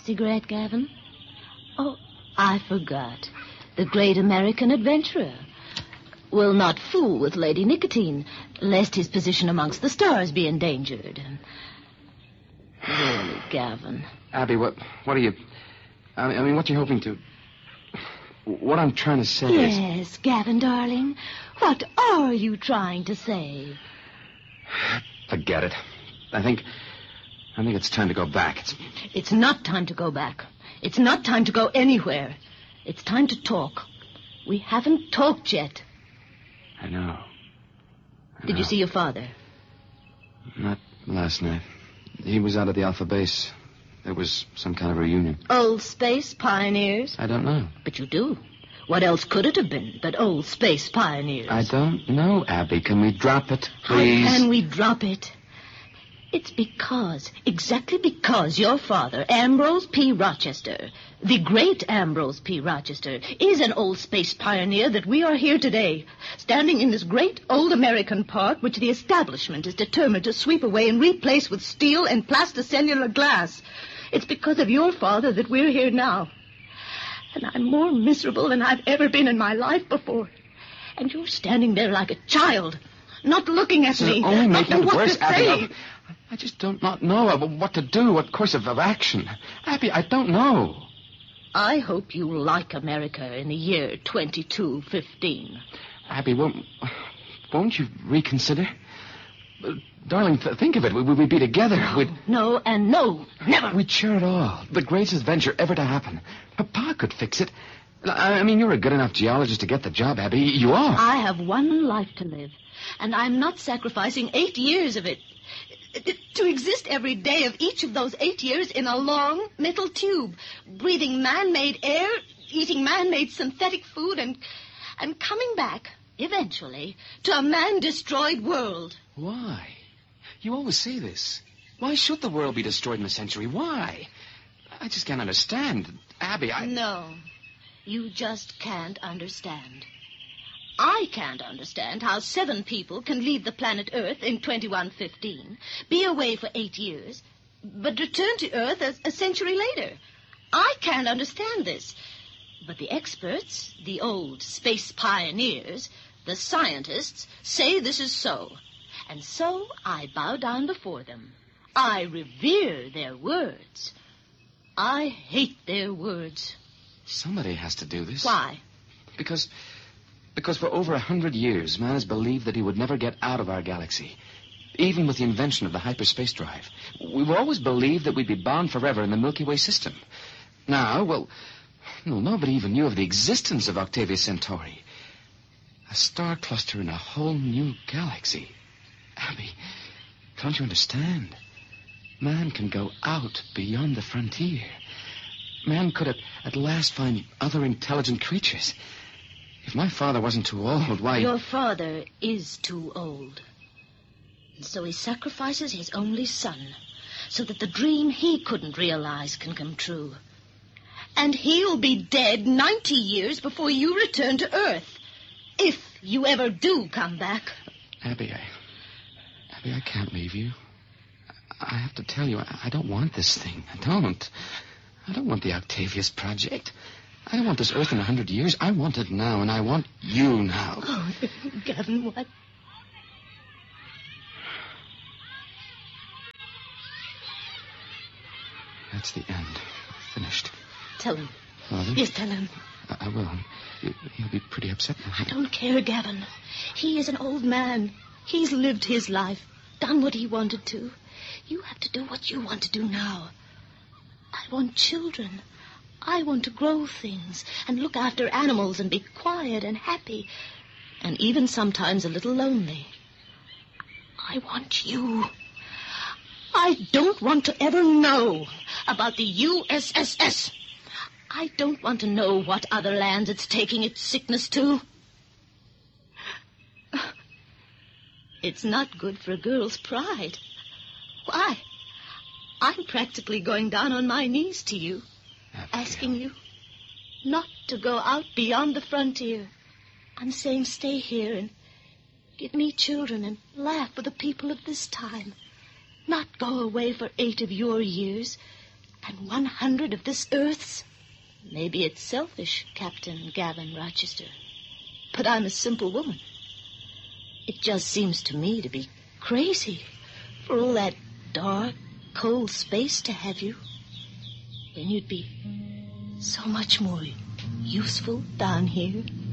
cigarette, Gavin? Oh, I forgot. The great American adventurer. Will not fool with Lady Nicotine, lest his position amongst the stars be endangered. Really, Gavin. Abby, what are you... I mean, what are you hoping to... What I'm trying to say is... Yes, Gavin, darling. What are you trying to say? Forget it. I think it's time to go back. It's not time to go back. It's not time to go anywhere. It's time to talk. We haven't talked yet. I know. Did you see your father? Not last night. He was out at the Alpha Base. There was some kind of reunion. Old space pioneers? I don't know. But you do. What else could it have been but old space pioneers? I don't know, Abby. Can we drop it, please? How can we drop it? It's exactly because your father, Ambrose P. Rochester, the great Ambrose P. Rochester, is an old space pioneer that we are here today, standing in this great old American park which the establishment is determined to sweep away and replace with steel and plasticellular glass. It's because of your father that we're here now. And I'm more miserable than I've ever been in my life before. And you're standing there like a child, not looking at me. Only making it worse, Abby. I just don't not know what to do, what course of action. Abby, I don't know. I hope you like America in the year 2215. Abby, won't you reconsider? Darling, think of it. We'd be together. No, and no, never. We'd share it all. The greatest adventure ever to happen. Papa could fix it. I mean, you're a good enough geologist to get the job, Abby. You are. I have one life to live, and I'm not sacrificing 8 years of it to exist every day of each of those 8 years in a long metal tube, breathing man-made air, eating man-made synthetic food, and coming back, eventually, to a man-destroyed world. Why? You always say this. Why should the world be destroyed in a century? Why? I just can't understand. Abby, No, you just can't understand. I can't understand how 7 people can leave the planet Earth in 2115, be away for 8 years, but return to Earth a century later. I can't understand this. But the experts, the old space pioneers, the scientists, say this is so. And so I bow down before them. I revere their words. I hate their words. Somebody has to do this. Why? Because for over 100 years, man has believed that he would never get out of our galaxy, even with the invention of the hyperspace drive. We've always believed that we'd be bound forever in the Milky Way system. Now, well, nobody even knew of the existence of Octavia Centauri. A star cluster in a whole new galaxy. Abby, can't you understand? Man can go out beyond the frontier. Man could at last find other intelligent creatures. If my father wasn't too old, why... Your father is too old. And so he sacrifices his only son, so that the dream he couldn't realize can come true. And he'll be dead 90 years before you return to Earth. If you ever do come back. Abby, I can't leave you. I have to tell you, I don't want this thing. I don't want the Octavius project. I don't want this Earth in 100 years. I want it now, and I want you now. Oh, Gavin, what? That's the end. Finished. Tell him. Father? Yes, tell him. I will. He'll be pretty upset now. I don't care, Gavin. He is an old man. He's lived his life, done what he wanted to. You have to do what you want to do now. I want children. I want to grow things and look after animals and be quiet and happy and even sometimes a little lonely. I want you. I don't want to ever know about the USSS. I don't want to know what other lands it's taking its sickness to. It's not good for a girl's pride. Why? I'm practically going down on my knees to you, asking you not to go out beyond the frontier. I'm saying stay here and give me children and laugh with the people of this time. Not go away for 8 of your years and 100 of this Earth's. Maybe it's selfish, Captain Gavin Rochester, but I'm a simple woman. It just seems to me to be crazy for all that dark, cold space to have you, when you'd be so much more useful down here.